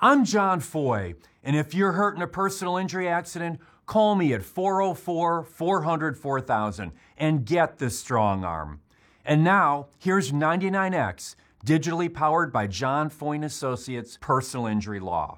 I'm John Foy, and if you're hurt in a personal injury accident, call me at 404-400-4000 and get the strong arm. And now, here's 99X, digitally powered by John Foy & Associates Personal Injury Law.